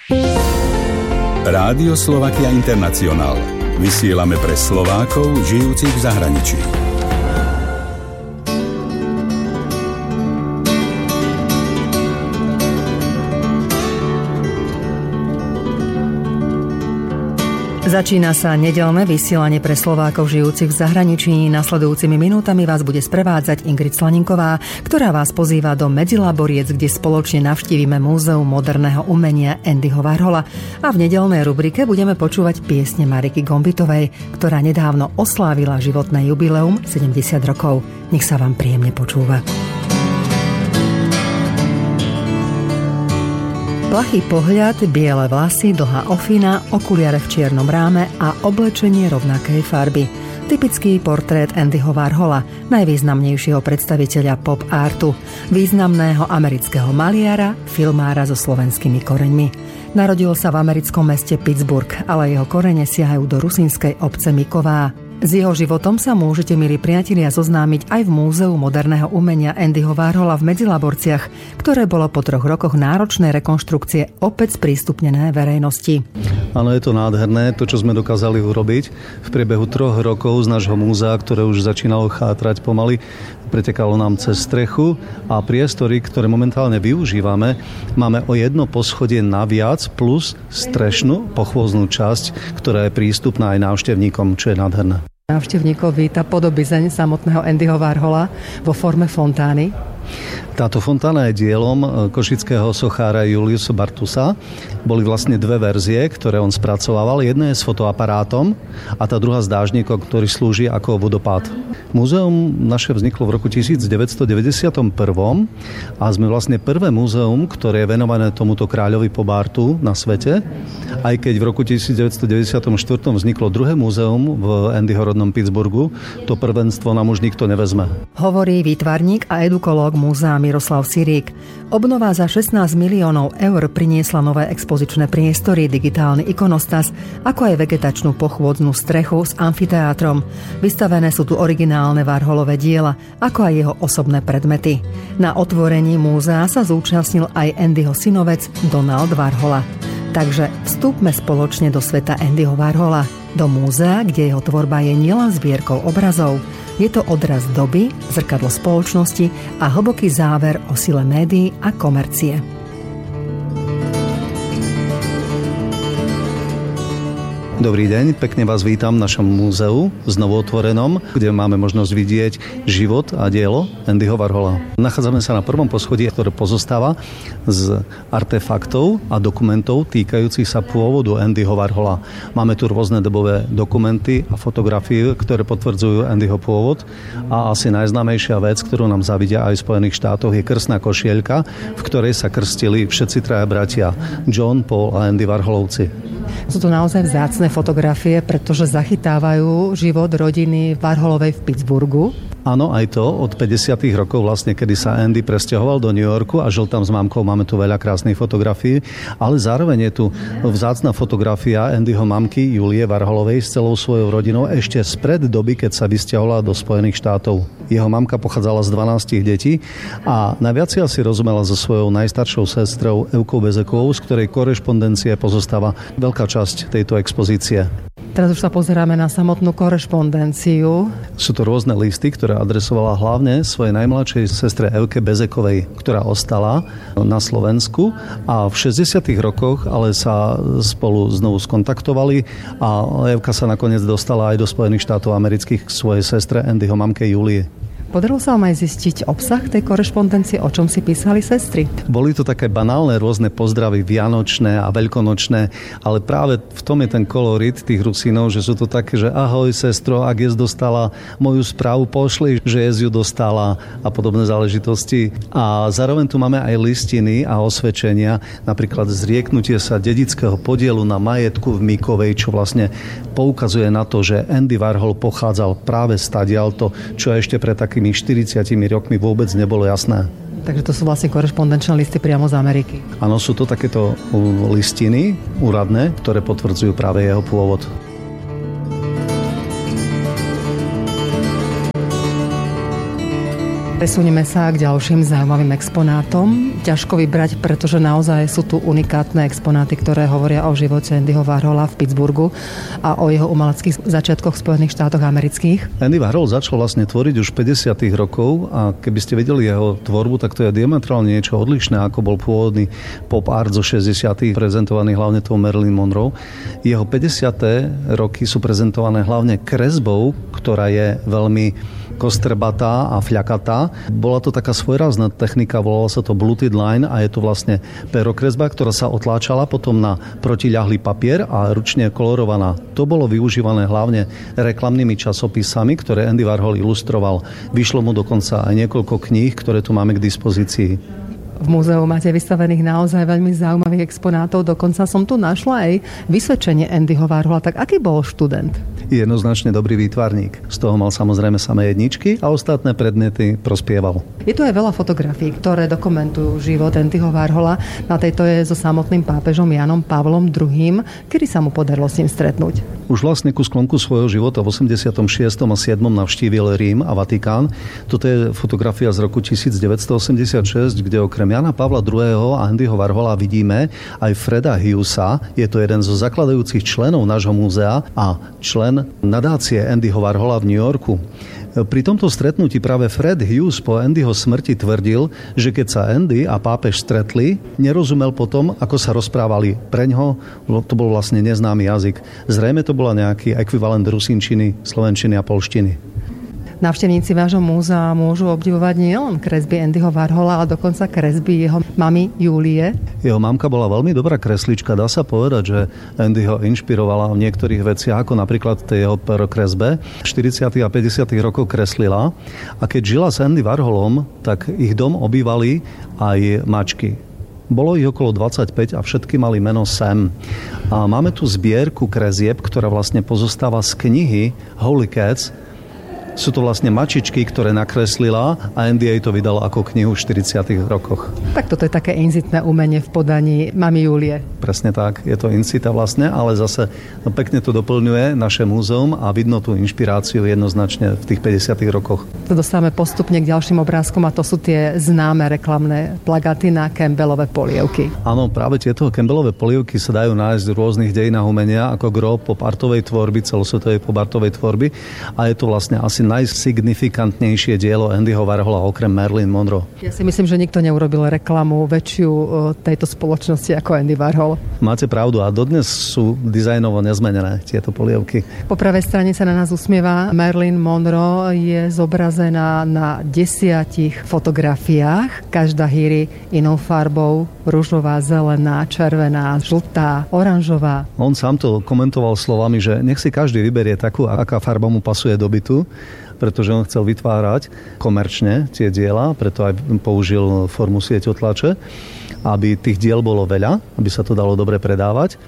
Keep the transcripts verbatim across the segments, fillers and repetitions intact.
Rádio Slovakia International. Vysielame pre Slovákov žijúcich v zahraničí. Začína sa nedeľné vysielanie pre Slovákov žijúcich v zahraničí. Nasledujúcimi minútami vás bude sprevádzať Ingrid Slaninková, ktorá vás pozýva do Medzilaboriec, kde spoločne navštívime Múzeum moderného umenia Andyho Warhola. A v nedeľnej rubrike budeme počúvať piesne Mariky Gombitovej, ktorá nedávno oslávila životné jubileum sedemdesiat rokov. Nech sa vám príjemne počúva. Plachý pohľad, biele vlasy, dlhá ofina, okuliare v čiernom ráme a oblečenie rovnakej farby. Typický portrét Andyho Warhola, najvýznamnejšieho predstaviteľa pop artu, významného amerického maliara, filmára so slovenskými koreňmi. Narodil sa v americkom meste Pittsburgh, ale jeho korene siahajú do rusínskej obce Miková. S jeho životom sa môžete, milí priatelia, zoznámiť aj v Múzeu moderného umenia Andyho Warhola v Medzilaborciach, ktoré bolo po troch rokoch náročnej rekonštrukcie opäť sprístupnené verejnosti. Áno, je to nádherné, to, čo sme dokázali urobiť v priebehu troch rokov z nášho múzea, ktoré už začínalo chátrať pomaly, pretekalo nám cez strechu a priestory, ktoré momentálne využívame, máme o jedno poschodie naviac plus strešnú pochôznú časť, ktorá je prístupná aj návštevníkom, čo je nádherné. Návštevníkov víta podobizeň samotného Andyho Warhola vo forme fontány. Táto fontána je dielom košického sochára Juliusa Bartusa. Boli vlastne dve verzie, ktoré on spracovával. Jedna je s fotoaparátom a tá druhá s dážnikom, ktorý slúži ako vodopád. Múzeum naše vzniklo v roku devätnásťstodeväťdesiatjeden a sme vlastne prvé múzeum, ktoré je venované tomuto kráľovi pobartu na svete. Aj keď v roku devätnásťstodeväťdesiatštyri vzniklo druhé múzeum v Andyho rodnom Pittsburghu, to prvenstvo nám už nikto nevezme. Hovorí výtvarník a edukológ múzea Miroslav Sirík. Obnova za šestnásť miliónov eur priniesla nové expozičné priestory, digitálny ikonostas, ako aj vegetačnú pochôdznú strechu s amfiteátrom. Vystavené sú tu originálne Warholové diela, ako aj jeho osobné predmety. Na otvorení múzea sa zúčastnil aj Andyho synovec Donald Warhola. Takže vstúpme spoločne do sveta Andyho Warhola, do múzea, kde jeho tvorba je nielen zbierkou obrazov. Je to odraz doby, zrkadlo spoločnosti a hlboký záver o sile médií a komercie. Dobrý deň, pekne vás vítam v našom múzeu, znovu otvorenom, kde máme možnosť vidieť život a dielo Andyho Warhola. Nachádzame sa na prvom poschodí, ktoré pozostáva z artefaktov a dokumentov týkajúcich sa pôvodu Andyho Warhola. Máme tu rôzne dobové dokumenty a fotografie, ktoré potvrdzujú Andyho pôvod a asi najznámejšia vec, ktorú nám zavidia aj v Spojených štátoch, je krstná košielka, v ktorej sa krstili všetci traja bratia, John, Paul a Andy Warholovci. Sú to naozaj vzácne fotografie, pretože zachytávajú život rodiny Warholovej v Pittsburghu. Áno, aj to. Od päťdesiatych rokov vlastne, kedy sa Andy presťahoval do New Yorku a žil tam s mamkou, máme tu veľa krásnych fotografií, ale zároveň je tu vzácna fotografia Andyho mamky Julie Warholovej s celou svojou rodinou ešte spred doby, keď sa vysťahovala do Spojených štátov. Jeho mamka pochádzala z dvanástich detí a najviac si asi rozumela so svojou najstaršou sestrou Evkou Bezekovou, z ktorej korešpondencie pozostáva veľká časť tejto expozície. Teraz už sa pozeráme na samotnú korešpondenciu. Sú to rôzne listy, ktoré adresovala hlavne svojej najmladšej sestre Evke Bezekovej, ktorá ostala na Slovensku a v šesťdesiatych rokoch ale sa spolu znovu skontaktovali a Evka sa nakoniec dostala aj do Spojených štátov amerických k svojej sestre Andyho mamke Julie. Podarilo sa vám aj zistiť obsah tej korešpondencie, o čom si písali sestry? Boli to také banálne rôzne pozdravy vianočné a veľkonočné, ale práve v tom je ten kolorit tých Rusínov, že sú to také, že ahoj sestro, ak jes dostala moju správu, pošli, že jes ju dostala a podobné záležitosti. A zároveň tu máme aj listiny a osvedčenia, napríklad zrieknutie sa dedického podielu na majetku v Mikovej, čo vlastne poukazuje na to, že Andy Warhol pochádzal práve stadiaľto, čo ešte pre takými štyridsiatimi rokmi vôbec nebolo jasné. Takže to sú vlastne korešpondenčné listy priamo z Ameriky. Áno, sú to takéto listiny úradné, ktoré potvrdzujú práve jeho pôvod. Presunieme sa k ďalším zaujímavým exponátom. Ťažko vybrať, pretože naozaj sú tu unikátne exponáty, ktoré hovoria o živote Andyho Warhola v Pittsburghu a o jeho umeleckých začiatkoch v Spojených štátoch amerických. Andy Warhol začal vlastne tvoriť už v pädesiatych rokov a keby ste videli jeho tvorbu, tak to je diametrálne niečo odlišné, ako bol pôvodný pop art zo šesťdesiatych, prezentovaný hlavne tou Marilyn Monroe. Jeho pädesiate roky sú prezentované hlavne kresbou, ktorá je veľmi kostrbatá a fľakatá. Bola to taká svojrázna technika, volala sa to bluted line a je to vlastne perokresba, ktorá sa otláčala potom na protiľahlý papier a ručne kolorovaná. To bolo využívané hlavne reklamnými časopisami, ktoré Andy Warhol ilustroval. Vyšlo mu dokonca aj niekoľko kníh, ktoré tu máme k dispozícii. V múzeu máte vystavených naozaj veľmi zaujímavých exponátov. Dokonca som tu našla aj vysvedčenie Andyho Warhola. Tak aký bol študent? Jednoznačne dobrý výtvarník. Z toho mal samozrejme samé jedničky a ostatné predmety prospieval. Je tu aj veľa fotografií, ktoré dokumentujú život Andyho Warhola. Na tejto je so samotným pápežom Jánom Pavlom druhým. Kedy sa mu podarilo s ním stretnúť? Už vlastne ku sklonku svojho života v osemdesiatom šiestom a siedmom navštívil Rím a Vatikán. Toto je fotografia z roku devätnásťstoosemdesiatšesť, kde okrem Jána Pavla druhého. a Andyho Warhola vidíme aj Freda Hughesa. Je to jeden zo zakladajúcich členov nášho múzea a člen nadácie Andyho Warhola v New Yorku. Pri tomto stretnutí práve Fred Hughes po Andyho smrti tvrdil, že keď sa Andy a pápež stretli, nerozumel potom, ako sa rozprávali. Preňho to bol vlastne neznámy jazyk. Zrejme to bola nejaký ekvivalent rusinčiny, slovenčiny a polštiny. Návštevníci vášho múzea môžu obdivovať nielen kresby Andyho Warhola, ale dokonca kresby jeho mamy Julie. Jeho mamka bola veľmi dobrá kreslička. Dá sa povedať, že Andy ho inšpirovala v niektorých veciach, ako napríklad tej jeho kresbe. V štyridsiatych a päťdesiatych rokoch kreslila a keď žila s Andy Warholom, tak ich dom obývali aj mačky. Bolo ich okolo dvadsaťpäť a všetky mali meno Sam. A máme tu zbierku kresieb, ktorá vlastne pozostáva z knihy Holy Cats. Sú to vlastne mačičky, ktoré nakreslila a Andy jej to vydal ako knihu v štyridsiatych rokoch. Tak toto je také incitné umenie v podaní mamy Julie. Presne tak, je to incita vlastne, ale zase no, pekne to doplňuje naše múzeum a vidno tú inšpiráciu jednoznačne v tých päťdesiatych rokoch. To dostávame postupne k ďalším obrázkom a to sú tie známe reklamné plagáty na Campbellove polievky. Áno, práve tieto Campbellove polievky sa dajú nájsť v rôznych dejinách umenia ako gro pop artovej tvorby, celosvetovej pop artovej tvorby a je to vlastne asi najsignifikantnejšie dielo Andyho Warhola okrem Marilyn Monroe. Ja si myslím, že nikto neurobil reklamu väčšiu tejto spoločnosti ako Andy Warhol. Máte pravdu a dodnes sú dizajnovo nezmenené tieto polievky. Po pravej strane sa na nás usmieva Marilyn Monroe, je zobrazená na desiatich fotografiách. Každá hýri inou farbou, ružová, zelená, červená, žltá, oranžová. On sám to komentoval slovami, že nech si každý vyberie takú, aká farba mu pasuje do bytu, pretože on chcel vytvárať komerčne tie diela, preto aj použil formu sieťotlače, aby tých diel bolo veľa, aby sa to dalo dobre predávať.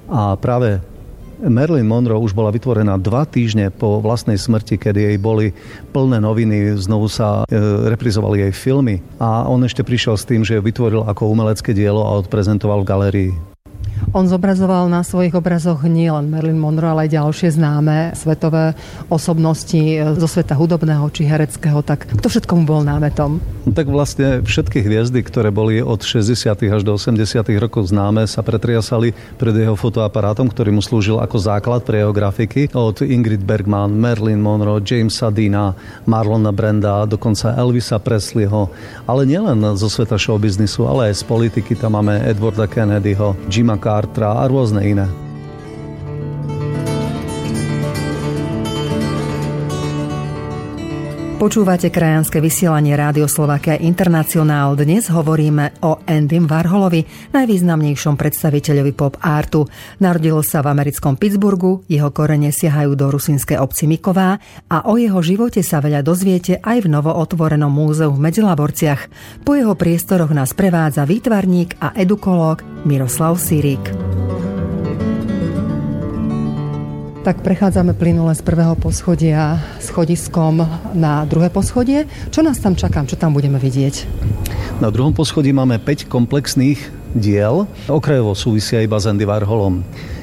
A práve Marilyn Monroe už bola vytvorená dva týždne po vlastnej smrti, kedy jej boli plné noviny, znovu sa e, reprizovali jej filmy a on ešte prišiel s tým, že ju vytvoril ako umelecké dielo a odprezentoval v galérii. On zobrazoval na svojich obrazoch nielen Marilyn Monroe, ale aj ďalšie známe svetové osobnosti zo sveta hudobného či hereckého. Tak to všetko mu bol námetom. Tak vlastne všetky hviezdy, ktoré boli od šesťdesiatych až do osemdesiatych rokov známe, sa pretriasali pred jeho fotoaparátom, ktorý mu slúžil ako základ pre jeho grafiky. Od Ingrid Bergman, Marilyn Monroe, Jamesa Deana, Marlona Branda, dokonca Elvisa Presleyho. Ale nielen zo sveta showbiznisu, ale aj z politiky. Tam máme Edwarda Kennedyho, Jima Cartera a rôzne iné. Počúvate krajanské vysielanie Rádio Slovakia Internacionál. Dnes hovoríme o Andym Warholovi, najvýznamnejšom predstaviteľovi pop artu. Narodil sa v americkom Pittsburghu, jeho korene siahajú do rusínskej obci Miková a o jeho živote sa veľa dozviete aj v novootvorenom múzeu v Medzilaborciach. Po jeho priestoroch nás prevádza výtvarník a edukológ Miroslav Sirík. Tak prechádzame plynule z prvého poschodia schodiskom na druhé poschodie. Čo nás tam čaká? Čo tam budeme vidieť? Na druhom poschodí máme päť komplexných diel. Okrajovo súvisia iba s Andy Warholom.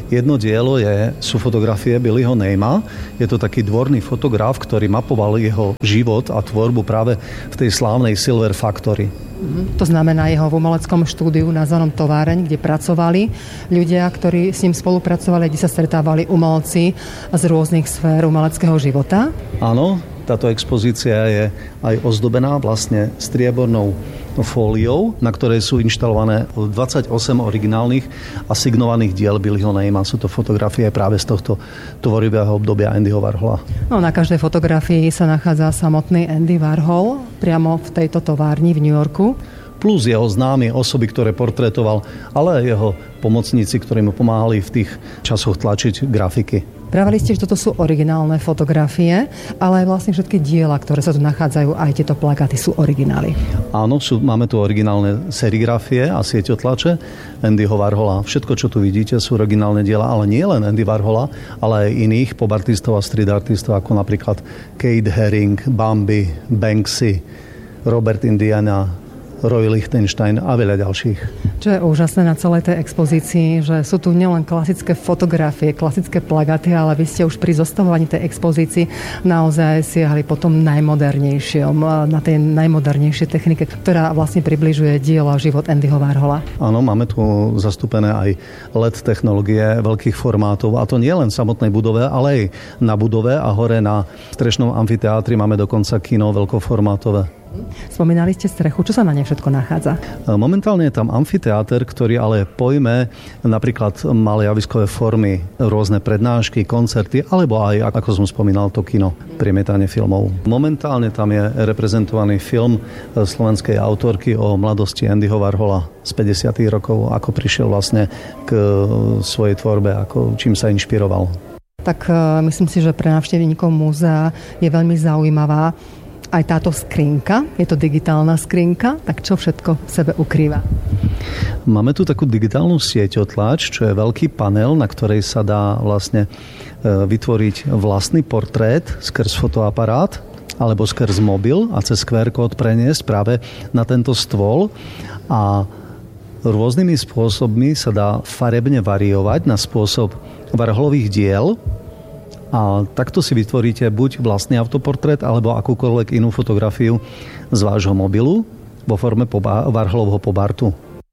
Jedno dielo je, sú fotografie Billyho Neyma. Je to taký dvorný fotograf, ktorý mapoval jeho život a tvorbu práve v tej slávnej Silver Factory. To znamená jeho v umeleckom štúdiu nazvanom Továreň, kde pracovali ľudia, ktorí s ním spolupracovali, kde sa stretávali umelci z rôznych sfér umeleckého života. Áno, táto expozícia je aj ozdobená vlastne striebornou fóliou, na ktorej sú inštalované dvadsaťosem originálnych a signovaných diel Billyho Neyma. Sú to fotografie práve z tohto tvorivého obdobia Andyho Warhola. No, na každej fotografii sa nachádza samotný Andy Warhol priamo v tejto továrni v New Yorku. Plus jeho známe osoby, ktoré portrétoval, ale aj jeho pomocníci, ktorí mu pomáhali v tých časoch tlačiť grafiky. Pravili ste, že toto sú originálne fotografie, ale aj vlastne všetky diela, ktoré sa tu nachádzajú, aj tieto plakáty sú originály. Áno, sú, máme tu originálne serigrafie a sieťotlače Andyho Warhola. Všetko, čo tu vidíte, sú originálne diela, ale nie len Andy Warhola, ale aj iných pobartistov a street artistov, ako napríklad Kate Haring, Bambi, Banksy, Robert Indiana, Roy Lichtenstein a veľa ďalších. Čo je úžasné na celej tej expozícii, že sú tu nielen klasické fotografie, klasické plagáty, ale vy ste už pri zostavovaní tej expozícii naozaj siahli po tom najmodernejšom, na tej najmodernejšej technike, ktorá vlastne približuje dielo a život Andyho Warhola. Áno, máme tu zastúpené aj el é dé technológie veľkých formátov, a to nie len v samotnej budove, ale aj na budove a hore na strešnom amfiteátri máme dokonca kino veľkoformátové. Spomínali ste strechu. Čo sa na nej všetko nachádza? Momentálne je tam amfiteáter, ktorý ale pojme napríklad malé javiskové formy, rôzne prednášky, koncerty, alebo aj, ako som spomínal, to kino, premietanie filmov. Momentálne tam je reprezentovaný film slovenskej autorky o mladosti Andyho Warhola z päťdesiatych rokov, ako prišiel vlastne k svojej tvorbe, ako čím sa inšpiroval. Tak myslím si, že pre návštevníkov múzea je veľmi zaujímavá aj táto skrinka, je to digitálna skrinka, tak čo všetko v sebe ukrýva? Máme tu takú digitálnu sieťotlač, čo je veľký panel, na ktorej sa dá vlastne vytvoriť vlastný portrét skrz fotoaparát alebo skrz mobil a cez kú er kód preniesť práve na tento stôl a rôznymi spôsobmi sa dá farebne variovať na spôsob Warholových diel. A takto si vytvoríte buď vlastný autoportrét, alebo akúkoľvek inú fotografiu z vášho mobilu vo forme poba- Warholovho pobartu.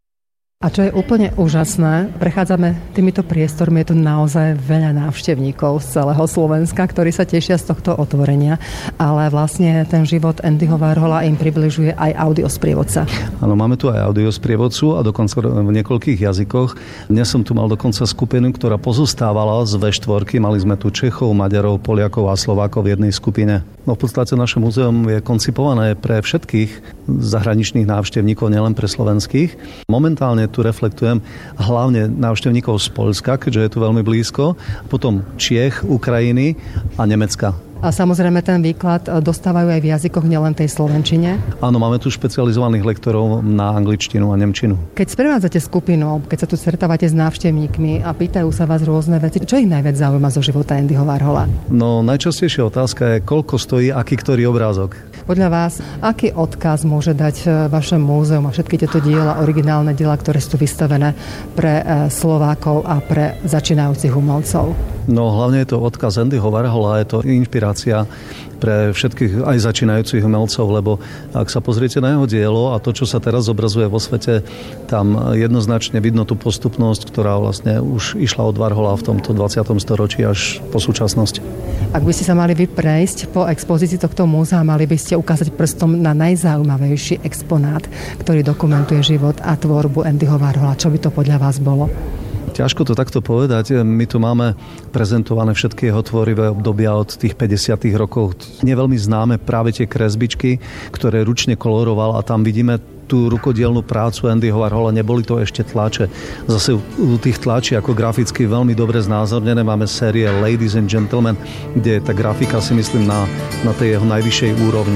A čo je úplne úžasné, prechádzame týmito priestormi, je tu naozaj veľa návštevníkov z celého Slovenska, ktorí sa tešia z tohto otvorenia, ale vlastne ten život Andyho Warhola im približuje aj audiosprievodca. Áno, máme tu aj audiosprievodcu a dokonca v niekoľkých jazykoch. Dnes som tu mal dokonca skupinu, ktorá pozostávala z vé štyri. Mali sme tu Čechov, Maďarov, Poliakov a Slovákov v jednej skupine. No v podstate naše múzeum je koncipované pre všetkých zahraničných návštevníkov, nielen pre slovenských. Momentálne tu reflektujem hlavne návštevníkov z Poľska, keďže je tu veľmi blízko, potom Čiech, Ukrajiny a Nemecka. A samozrejme ten výklad dostávajú aj v jazykoch, nielen tej slovenčine? Áno, máme tu špecializovaných lektorov na angličtinu a nemčinu. Keď sprevádzate skupinu, keď sa tu stretávate s návštevníkmi a pýtajú sa vás rôzne veci, čo ich najviac zaujíma zo života Andyho Warhola? No, najčastejšia otázka je, koľko stojí aký ktorý obrázok. Podľa vás, aký odkaz môže dať vaše múzeum a všetky tieto diela, originálne diela, ktoré sú vystavené pre Slovákov a pre začínajúcich umelcov? No, hlavne je to odkaz Andyho Warhola, je to inšpirácia pre všetkých aj začínajúcich umelcov, lebo ak sa pozriete na jeho dielo a to, čo sa teraz zobrazuje vo svete, tam jednoznačne vidno tú postupnosť, ktorá vlastne už išla od Warhola v tomto dvadsiatom storočí až po súčasnosť. Ak by ste sa mali vyprejsť po expozícii tohto múzea, mali by ste ukázať prstom na najzaujímavejší exponát, ktorý dokumentuje život a tvorbu Andyho Warhola. Čo by to podľa vás bolo? Ťažko to takto povedať. My tu máme prezentované všetky jeho tvorivé obdobia od tých päťdesiatych rokov. Nie veľmi známe práve tie kresbičky, ktoré ručne koloroval, a tam vidíme tú rukodielnú prácu Andyho Warhola. Neboli to ešte tlače. Zase u tých tlačí ako graficky veľmi dobre znázornené máme série Ladies and Gentlemen, kde je tá grafika, si myslím, na, na tej jeho najvyššej úrovni.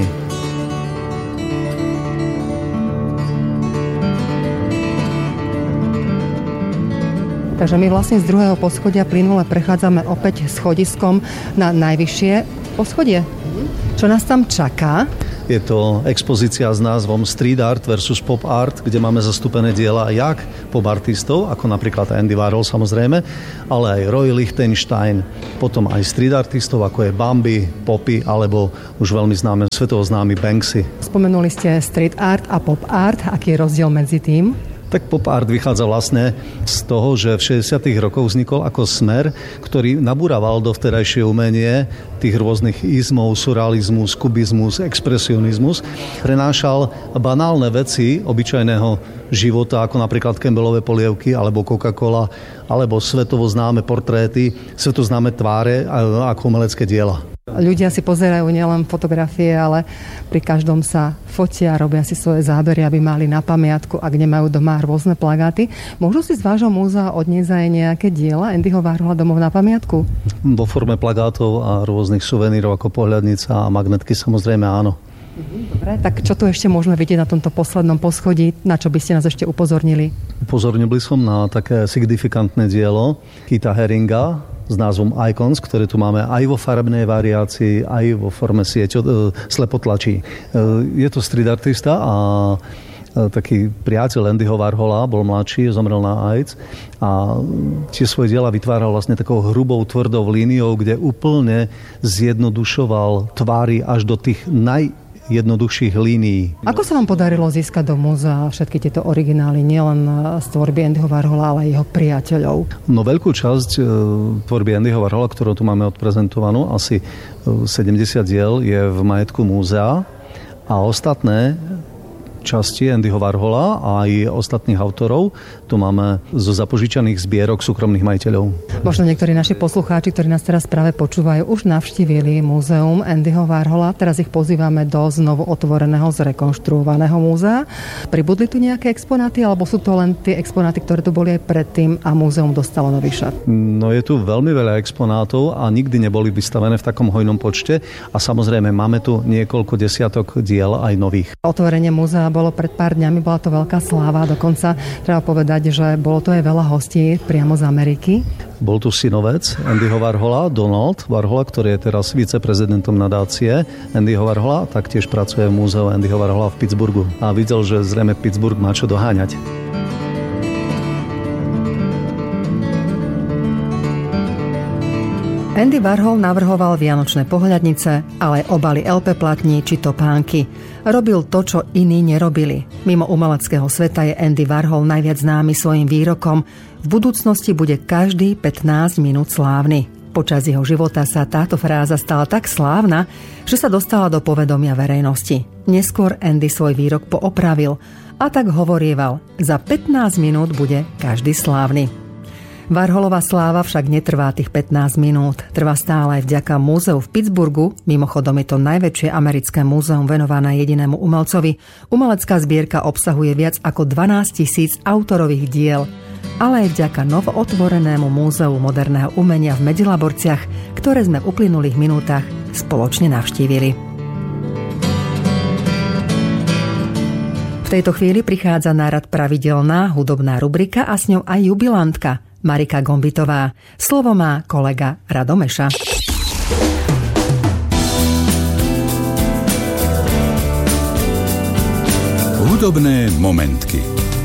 Takže my vlastne z druhého poschodia plynule prechádzame opäť schodiskom na najvyššie poschodie. Čo nás tam čaká? Je to expozícia s názvom Street Art versus Pop Art, kde máme zastúpené diela jak pop artistov, ako napríklad Andy Warhol samozrejme, ale aj Roy Lichtenstein, potom aj street artistov, ako je Bambi, Poppy, alebo už veľmi známe, svetovo známy Banksy. Spomenuli ste street art a pop art. Aký je rozdiel medzi tým? Tak pop art vychádza vlastne z toho, že v šesťdesiatych rokoch vznikol ako smer, ktorý nabúraval do vtedajšie umenie tých rôznych izmov, surrealizmus, kubizmus, expresionizmus. Prenášal banálne veci obyčajného života, ako napríklad Campbellové polievky, alebo Coca-Cola, alebo svetovo známe portréty, svetoznáme tváre ako umelecké diela. Ľudia si pozerajú nielen fotografie, ale pri každom sa fotia, robia si svoje zábery, aby mali na pamiatku, ak nemajú doma rôzne plagáty. Môžu si z vášho múzea odniesť aj nejaké diela Andyho Warhola domov na pamiatku? Vo forme plagátov a rôznych suvenírov ako pohľadnica a magnetky samozrejme áno. Dobre, tak čo tu ešte môžeme vidieť na tomto poslednom poschodí? Na čo by ste nás ešte upozornili? Upozornili som na také signifikantné dielo Keitha Haringa s názvom Icons, ktoré tu máme aj vo farebnej variácii, aj vo forme sieťo, e, slepotlačí. E, je to street artista a e, taký priateľ Andyho Warhola, bol mladší, zomrel na AIDS a tie svoje diela vytváral vlastne takou hrubou, tvrdou líniou, kde úplne zjednodušoval tvári až do tých naj jednoduchších línií. Ako sa vám podarilo získať do múzea všetky tieto originály, nielen z tvorby Andyho Warhola, ale aj jeho priateľov? No veľkú časť e, tvorby Andyho Warhola, ktorú tu máme odprezentovanú, asi sedemdesiat diel je v majetku múzea a ostatné časti Andyho Warhola a aj ostatných autorov tu máme zo zapožičaných zbierok súkromných majiteľov. Možno niektorí naši poslucháči, ktorí nás teraz práve počúvajú, už navštívili múzeum Andyho Warhola. Teraz ich pozývame do znovu otvoreného, zrekonštruovaného múzea. Pribudli tu nejaké exponáty, alebo sú to len tie exponáty, ktoré tu boli aj predtým a múzeum dostalo nový šat? No je tu veľmi veľa exponátov a nikdy neboli vystavené v takom hojnom počte a samozrejme máme tu niekoľko desiatok diel aj nových. Otvorenie múzea bolo pred pár dňami, bola to veľká sláva, dokonca treba povedať, že bolo to aj veľa hostí priamo z Ameriky. Bol tu synovec Andyho Warhola, Donald Warhola, ktorý je teraz viceprezidentom nadácie Andyho Warhola, taktiež pracuje v múzeu Andyho Warhola v Pittsburghu a videl, že zrejme Pittsburgh má čo doháňať. Andy Warhol navrhoval vianočné pohľadnice, ale aj obaly el pé platní či topánky. Robil to, čo iní nerobili. Mimo umeleckého sveta je Andy Warhol najviac známy svojim výrokom: v budúcnosti bude každý pätnásť minút slávny. Počas jeho života sa táto fráza stala tak slávna, že sa dostala do povedomia verejnosti. Neskôr Andy svoj výrok poopravil a tak hovorieval: za pätnásť minút bude každý slávny. Warholová sláva však netrvá tých pätnásť minút. Trvá stále aj vďaka múzeu v Pittsburghu. Mimochodom je to najväčšie americké múzeum venované jedinému umelcovi. Umelecká zbierka obsahuje viac ako dvanásť tisíc autorových diel. Ale aj vďaka novootvorenému múzeu moderného umenia v Medzilaborciach, ktoré sme v uplynulých minútach spoločne navštívili. V tejto chvíli prichádza na rad pravidelná hudobná rubrika a s ňou aj jubilantka Marika Gombitová. Slovo má kolega Rado Meša. Hudobné momentky.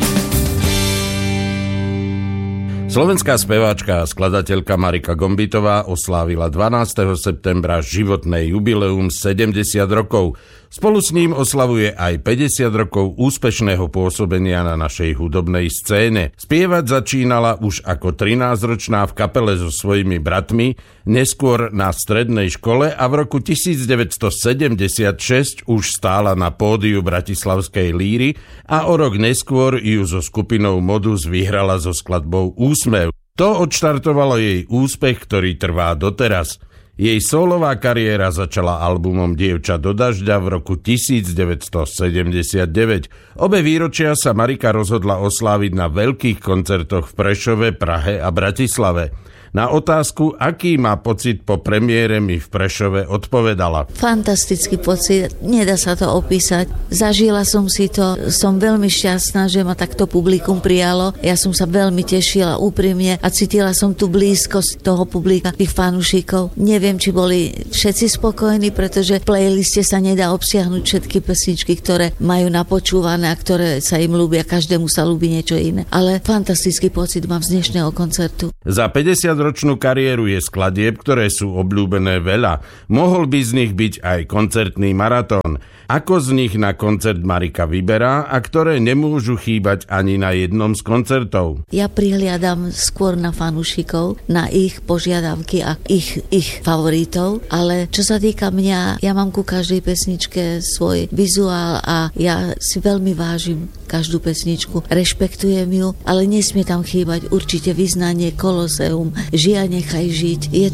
Slovenská speváčka a skladateľka Marika Gombitová oslávila dvanásteho septembra životné jubileum sedemdesiat rokov. Spolu s ním oslavuje aj päťdesiat rokov úspešného pôsobenia na našej hudobnej scéne. Spievať začínala už ako trinásťročná v kapele so svojimi bratmi, neskôr na strednej škole a v roku devätnásťsedemdesiatšesť už stála na pódiu bratislavskej líry a o rok neskôr ju so skupinou Modus vyhrala so skladbou Úsmev. To odštartovalo jej úspech, ktorý trvá doteraz. Jej sólová kariéra začala albumom Dievča do dažďa v roku devätnásťsedemdesiatdeväť. Obe výročia sa Marika rozhodla osláviť na veľkých koncertoch v Prešove, Prahe a Bratislave. Na otázku, aký má pocit po premiére, mi v Prešove odpovedala. Fantastický pocit, nedá sa to opísať. Zažila som si to, som veľmi šťastná, že ma takto publikum prijalo. Ja som sa veľmi tešila úprimne a cítila som tú blízkosť toho publika, tých fanúšikov. Neviem, či boli všetci spokojní, pretože v playliste sa nedá obsiahnuť všetky pesničky, ktoré majú napočúvané a ktoré sa im ľúbia. Každému sa ľúbi niečo iné. Ale fantastický pocit mám z dnešného koncertu. Za päťdesiatročnú kariéru je skladieb, ktoré sú obľúbené veľa. Mohol by z nich byť aj koncertný maratón. Ako z nich na koncert Marika vyberá a ktoré nemôžu chýbať ani na jednom z koncertov? Ja prihliadam skôr na fanúšikov, na ich požiadavky a ich, ich favoritov, ale čo sa týka mňa, ja mám ku každej pesničke svoj vizuál a ja si veľmi vážim každú pesničku, rešpektujem ju, ale nesmie tam chýbať určite vyznanie Koloseum, Žij a nechaj žiť. Je